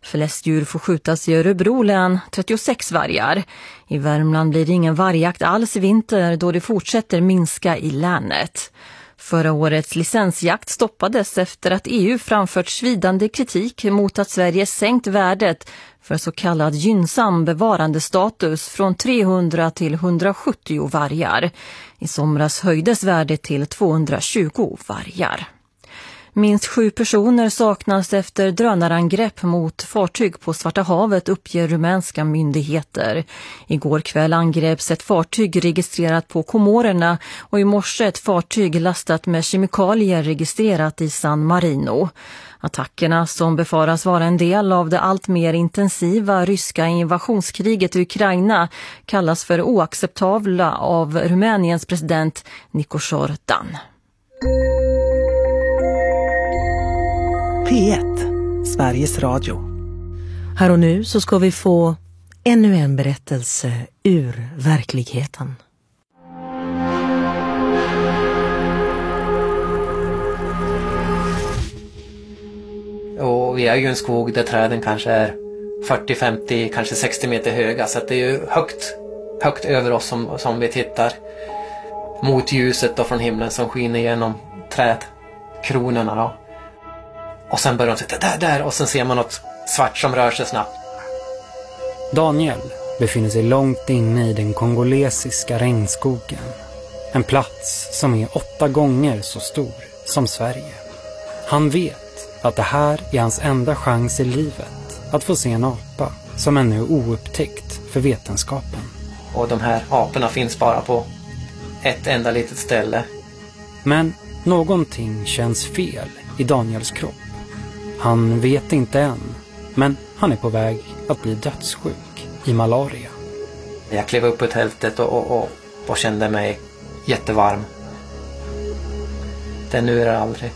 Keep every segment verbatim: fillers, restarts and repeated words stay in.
Flest djur får skjutas i Örebro län, trettiosex vargar. I Värmland blir det ingen vargjakt alls i vinter då det fortsätter minska i länet. Förra årets licensjakt stoppades efter att E U framfört svidande kritik mot att Sverige sänkt värdet för så kallad gynnsam bevarandestatus från trehundra till hundrasjuttio vargar. I somras höjdes värdet till tvåhundratjugo vargar. Minst sju personer saknas efter drönarangrepp mot fartyg på Svarta havet, uppger rumänska myndigheter. Igår kväll angreps ett fartyg registrerat på Komorerna och i morse ett fartyg lastat med kemikalier registrerat i San Marino. Attackerna, som befaras vara en del av det allt mer intensiva ryska invasionskriget i Ukraina, kallas för oacceptabla av Rumäniens president Nikosor Dan. P ett, Sveriges Radio. Här och nu så ska vi få ännu en berättelse ur verkligheten. Och vi är ju en skog där träden kanske är fyrtio, femtio, kanske sextio meter höga. Så att det är ju högt, högt över oss som, som vi tittar mot ljuset då från himlen som skiner genom trädkronorna då. Och sen börjar de titta där, där och sen ser man något svart som rör sig snabbt. Daniel befinner sig långt inne i den kongolesiska regnskogen. En plats som är åtta gånger så stor som Sverige. Han vet att det här är hans enda chans i livet att få se en apa som ännu är oupptäckt för vetenskapen. Och de här aporna finns bara på ett enda litet ställe. Men någonting känns fel i Daniels kropp. Han vet inte än, men han är på väg att bli dödssjuk i malaria. Jag klev upp på tältet och, och, och, och kände mig jättevarm. Det nu är det aldrig.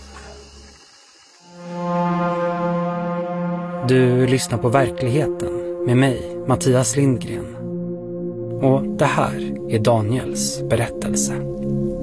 Du lyssnar på Verkligheten med mig, Mattias Lindgren. Och det här är Daniels berättelse.